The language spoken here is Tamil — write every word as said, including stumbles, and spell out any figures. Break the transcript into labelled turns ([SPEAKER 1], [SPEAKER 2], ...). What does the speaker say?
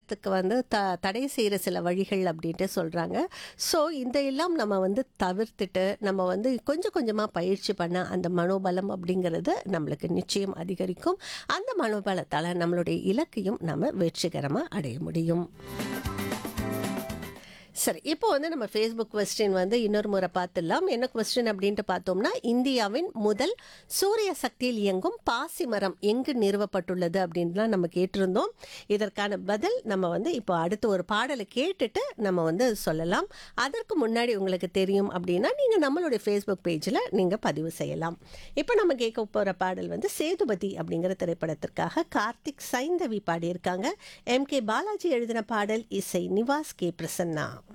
[SPEAKER 1] மனோபலத்துக்கு வந்து த தடை செய்கிற சில வழிகள் அப்படின்ட்டு சொல்கிறாங்க. ஸோ இந்த எல்லாம் நம்ம வந்து தவிர்த்துட்டு நம்ம வந்து கொஞ்சம் கொஞ்சமாக பயிற்சி பண்ண அந்த மனோபலம் அப்படிங்கிறது நம்மளுக்கு நிச்சயம் அதிகரிக்கும். அந்த மனோபலத்தால் நம்மளுடைய இலக்கையும் நம்ம வெற்றிகரமாக அடைய முடியும். சரி, இப்போ வந்து நம்ம ஃபேஸ்புக் கொஸ்டின் வந்து இன்னொரு முறை பார்த்துடலாம். என்ன கொஸ்டின் அப்படின்ட்டு பார்த்தோம்னா, இந்தியாவின் முதல் சூரிய சக்தியில் இயங்கும் பாசி மரம் எங்கு நிறுவப்பட்டுள்ளது அப்படின்லாம் நம்ம கேட்டிருந்தோம். இதற்கான பதில் நம்ம வந்து இப்போ அடுத்த ஒரு பாடலை கேட்டுட்டு நம்ம வந்து சொல்லலாம். அதற்கு முன்னாடி உங்களுக்கு தெரியும் அப்படின்னா நீங்கள் நம்மளுடைய ஃபேஸ்புக் பேஜில் நீங்கள் பதிவு செய்யலாம். இப்போ நம்ம கேட்க போகிற பாடல் வந்து சேதுபதி அப்படிங்கிற திரைப்படத்திற்காக கார்த்திக் சைந்தவி பாடியிருக்காங்க. எம் கே பாலாஜி எழுதின பாடல், இசை நிவாஸ் கே பிரசன்னா.